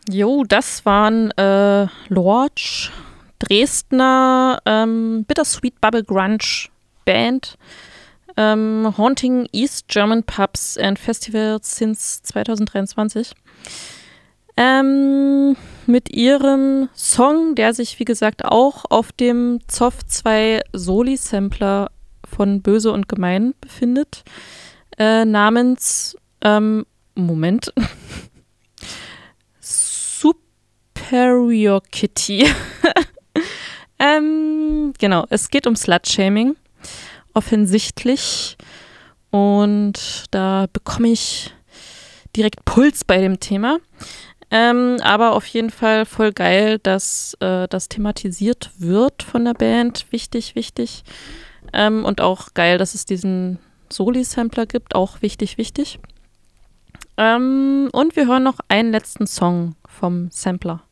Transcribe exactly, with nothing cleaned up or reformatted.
Jo, das waren äh, Lorch, Dresdner ähm, Bittersweet Bubble Grunge Band, ähm, haunting East German Pubs and Festivals since zwanzig dreiundzwanzig. Ähm, mit ihrem Song, der sich wie gesagt auch auf dem Zoff zwei Soli-Sampler von Böse und Gemein befindet, äh, namens ähm, Moment Superior Kitty. ähm, genau, es geht um Slut-Shaming, offensichtlich. Und da bekomme ich direkt Puls bei dem Thema. Ähm, aber auf jeden Fall voll geil, dass äh, das thematisiert wird von der Band. Wichtig, wichtig. Ähm, und auch geil, dass es diesen Soli-Sampler gibt. Auch wichtig, wichtig. Ähm, und wir hören noch einen letzten Song vom Sampler.